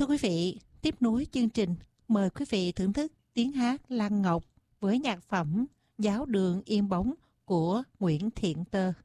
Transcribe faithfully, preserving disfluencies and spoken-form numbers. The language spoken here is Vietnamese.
Thưa quý vị, tiếp nối chương trình, mời quý vị thưởng thức tiếng hát Lan Ngọc với nhạc phẩm Giáo đường yên bóng của Nguyễn Thiện Tơ.